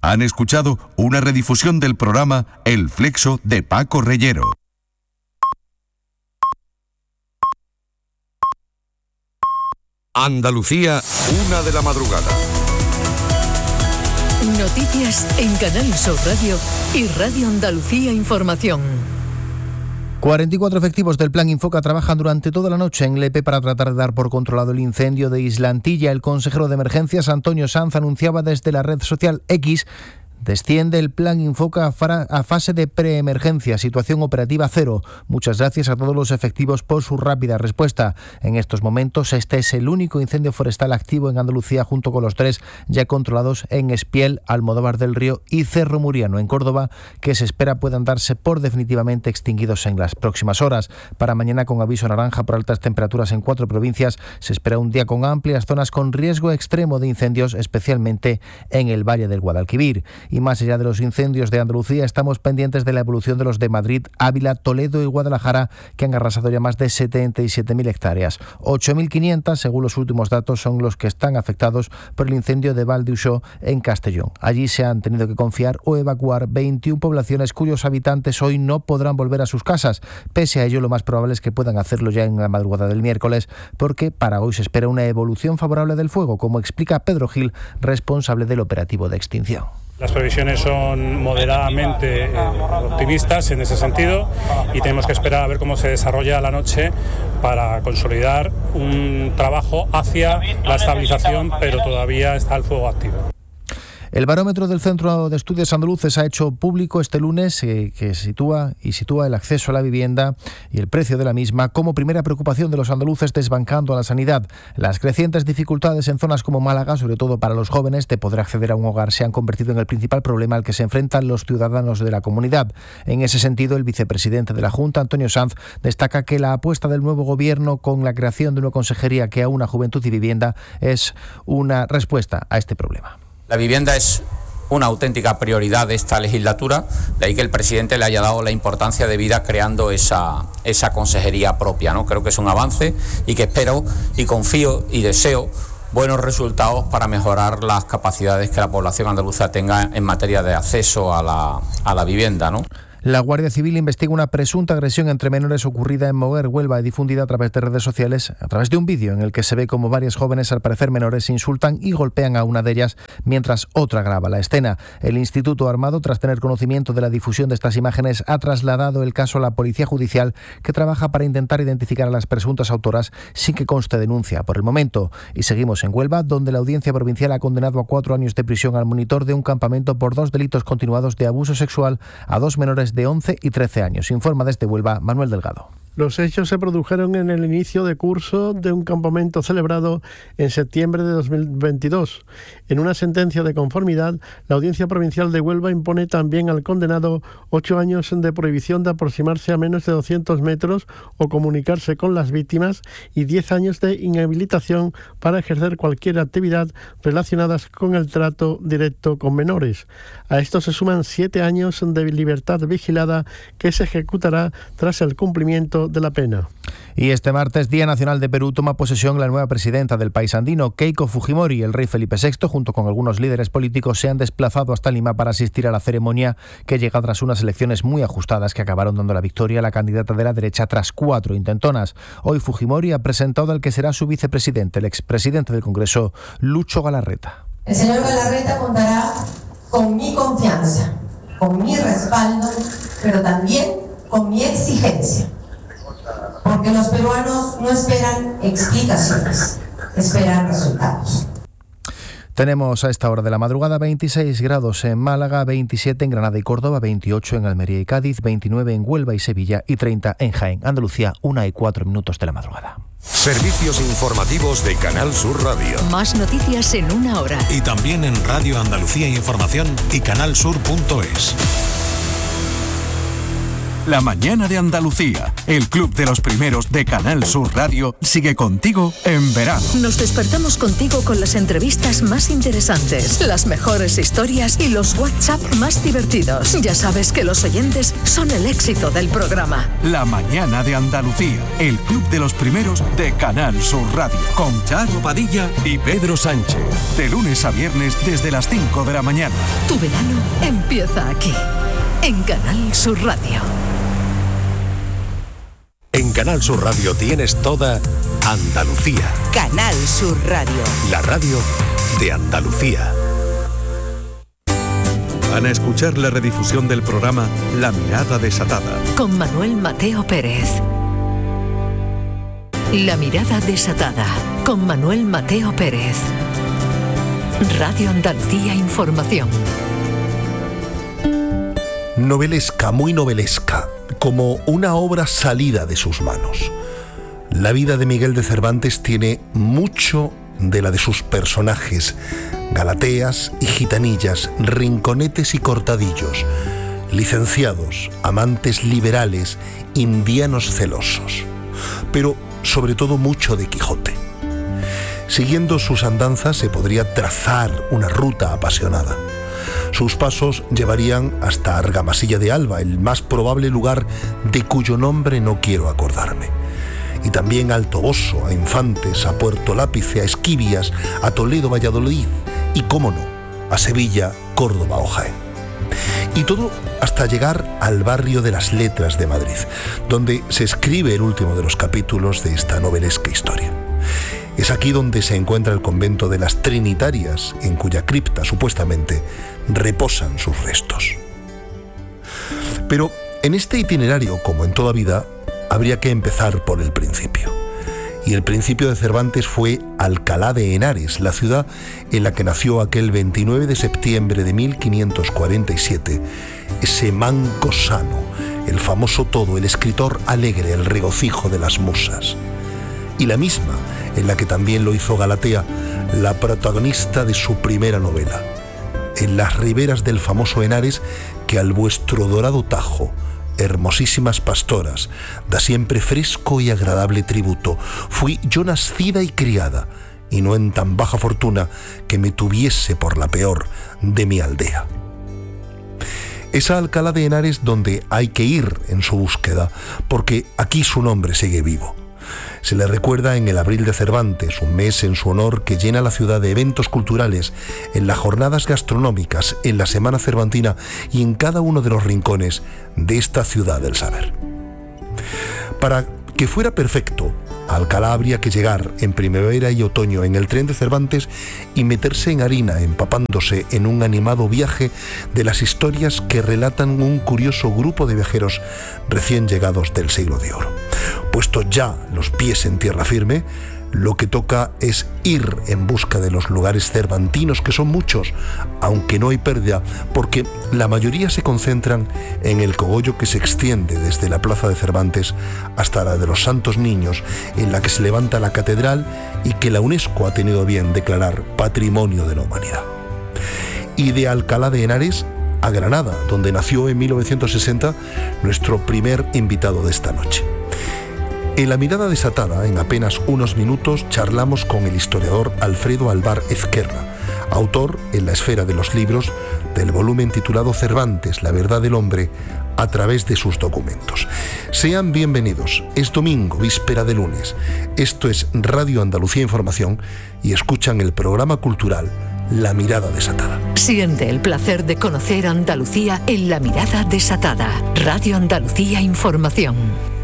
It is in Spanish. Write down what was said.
Han escuchado una redifusión del programa El Flexo de Paco Reyero. Andalucía, 1 de la madrugada. Noticias en Canal Sur Radio y Radio Andalucía Información. 44 efectivos del Plan Infoca trabajan durante toda la noche en Lepe para tratar de dar por controlado el incendio de Islantilla. El consejero de Emergencias, Antonio Sanz, anunciaba desde la red social X: desciende el Plan Infoca a fase de preemergencia, situación operativa 0. Muchas gracias a todos los efectivos por su rápida respuesta. En estos momentos, este es el único incendio forestal activo en Andalucía, junto con los 3 ya controlados en Espiel, Almodóvar del Río y Cerro Muriano, en Córdoba, que se espera puedan darse por definitivamente extinguidos en las próximas horas. Para mañana, con aviso naranja por altas temperaturas en 4 provincias, se espera un día con amplias zonas con riesgo extremo de incendios, especialmente en el Valle del Guadalquivir. Y más allá de los incendios de Andalucía, estamos pendientes de la evolución de los de Madrid, Ávila, Toledo y Guadalajara, que han arrasado ya más de 77.000 hectáreas. 8.500, según los últimos datos, son los que están afectados por el incendio de Val d'Uixó en Castellón. Allí se han tenido que confiar o evacuar 21 poblaciones cuyos habitantes hoy no podrán volver a sus casas. Pese a ello, lo más probable es que puedan hacerlo ya en la madrugada del miércoles, porque para hoy se espera una evolución favorable del fuego, como explica Pedro Gil, responsable del operativo de extinción. Las previsiones son moderadamente optimistas en ese sentido y tenemos que esperar a ver cómo se desarrolla la noche para consolidar un trabajo hacia la estabilización, pero todavía está el fuego activo. El barómetro del Centro de Estudios Andaluces ha hecho público este lunes que sitúa el acceso a la vivienda y el precio de la misma como primera preocupación de los andaluces, desbancando a la sanidad. Las crecientes dificultades en zonas como Málaga, sobre todo para los jóvenes, de poder acceder a un hogar, se han convertido en el principal problema al que se enfrentan los ciudadanos de la comunidad. En ese sentido, el vicepresidente de la Junta, Antonio Sanz, destaca que la apuesta del nuevo gobierno con la creación de una consejería que aúna juventud y vivienda es una respuesta a este problema. La vivienda es una auténtica prioridad de esta legislatura, de ahí que el presidente le haya dado la importancia de vida creando esa consejería propia, ¿no? Creo que es un avance y que espero y confío y deseo buenos resultados para mejorar las capacidades que la población andaluza tenga en materia de acceso a la vivienda, ¿no? La Guardia Civil investiga una presunta agresión entre menores ocurrida en Moguer, Huelva, y difundida a través de redes sociales, a través de un vídeo en el que se ve como varias jóvenes, al parecer menores, insultan y golpean a una de ellas mientras otra graba la escena. El Instituto Armado, tras tener conocimiento de la difusión de estas imágenes, ha trasladado el caso a la Policía Judicial, que trabaja para intentar identificar a las presuntas autoras sin que conste denuncia por el momento. Y seguimos en Huelva, donde la Audiencia Provincial ha condenado a 4 años de prisión al monitor de un campamento por 2 delitos continuados de abuso sexual a 2 menores de 11 y 13 años. Informa desde Huelva Manuel Delgado. Los hechos se produjeron en el inicio de curso de un campamento celebrado en septiembre de 2022. En una sentencia de conformidad, la Audiencia Provincial de Huelva impone también al condenado 8 años de prohibición de aproximarse a menos de 200 metros o comunicarse con las víctimas y 10 años de inhabilitación para ejercer cualquier actividad relacionada con el trato directo con menores. A esto se suman 7 años de libertad vigilada que se ejecutará tras el cumplimiento de la pena. Y este martes, Día Nacional de Perú, toma posesión la nueva presidenta del país andino, Keiko Fujimori. El rey Felipe VI, junto con algunos líderes políticos, se han desplazado hasta Lima para asistir a la ceremonia, que llega tras unas elecciones muy ajustadas que acabaron dando la victoria a la candidata de la derecha tras 4 intentonas. Hoy Fujimori ha presentado al que será su vicepresidente, el expresidente del Congreso, Lucho Galarreta. El señor Galarreta contará con mi confianza, con mi respaldo, pero también con mi exigencia. Porque los peruanos no esperan explicaciones, esperan resultados. Tenemos a esta hora de la madrugada 26 grados en Málaga, 27 en Granada y Córdoba, 28 en Almería y Cádiz, 29 en Huelva y Sevilla y 30 en Jaén. Andalucía, 1:04 de la madrugada. Servicios informativos de Canal Sur Radio. Más noticias en 1 hora. Y también en Radio Andalucía Información y canalsur.es. La mañana de Andalucía, el club de los primeros de Canal Sur Radio, sigue contigo en verano. Nos despertamos contigo con las entrevistas más interesantes, las mejores historias y los WhatsApp más divertidos. Ya sabes que los oyentes son el éxito del programa. La mañana de Andalucía, el club de los primeros de Canal Sur Radio, con Charo Padilla y Pedro Sánchez. De lunes a viernes desde las 5 de la mañana. Tu verano empieza aquí, en Canal Sur Radio. En Canal Sur Radio tienes toda Andalucía. Canal Sur Radio. La radio de Andalucía. Van a escuchar la redifusión del programa La Mirada Desatada. Con Manuel Mateo Pérez. La Mirada Desatada. Con Manuel Mateo Pérez. Radio Andalucía Información. Novelesca, muy novelesca, como una obra salida de sus manos. La vida de Miguel de Cervantes tiene mucho de la de sus personajes, galateas y gitanillas, rinconetes y cortadillos, licenciados, amantes liberales, indianos celosos, pero sobre todo mucho de Quijote. Siguiendo sus andanzas se podría trazar una ruta apasionada. Sus pasos llevarían hasta Argamasilla de Alba, el más probable lugar de cuyo nombre no quiero acordarme. Y también a Alto Oso, a Infantes, a Puerto Lápice, a Esquivias, a Toledo, Valladolid y, cómo no, a Sevilla, Córdoba o Jaén. Y todo hasta llegar al barrio de las Letras de Madrid, donde se escribe el último de los capítulos de esta novelesca historia. Es aquí donde se encuentra el convento de las Trinitarias, en cuya cripta, supuestamente, reposan sus restos. Pero en este itinerario, como en toda vida, habría que empezar por el principio. Y el principio de Cervantes fue Alcalá de Henares, la ciudad en la que nació aquel 29 de septiembre de 1547, ese manco sano, el famoso todo, el escritor alegre, el regocijo de las musas. Y la misma en la que también lo hizo Galatea, la protagonista de su primera novela, en las riberas del famoso Henares que al vuestro dorado Tajo, hermosísimas pastoras, da siempre fresco y agradable tributo, fui yo nacida y criada, y no en tan baja fortuna que me tuviese por la peor de mi aldea. Esa Alcalá de Henares donde hay que ir en su búsqueda, porque aquí su nombre sigue vivo. Se le recuerda en el Abril de Cervantes, un mes en su honor que llena la ciudad de eventos culturales, en las jornadas gastronómicas, en la Semana Cervantina y en cada uno de los rincones de esta ciudad del saber. Para que fuera perfecto, a Alcalá habría que llegar en primavera y otoño en el tren de Cervantes y meterse en harina, empapándose en un animado viaje de las historias que relatan un curioso grupo de viajeros recién llegados del siglo de oro. Puesto ya los pies en tierra firme, lo que toca es ir en busca de los lugares cervantinos, que son muchos, aunque no hay pérdida, porque la mayoría se concentran en el cogollo que se extiende desde la plaza de Cervantes hasta la de los Santos Niños, en la que se levanta la catedral y que la UNESCO ha tenido bien declarar Patrimonio de la Humanidad. Y de Alcalá de Henares a Granada, donde nació en 1960 nuestro primer invitado de esta noche. En La Mirada Desatada, en apenas unos minutos, charlamos con el historiador Alfredo Alvar Ezquerra, autor en la esfera de los libros del volumen titulado Cervantes, la verdad del hombre, a través de sus documentos. Sean bienvenidos. Es domingo, víspera de lunes. Esto es Radio Andalucía Información y escuchan el programa cultural La Mirada Desatada. Siente el placer de conocer Andalucía en La Mirada Desatada. Radio Andalucía Información.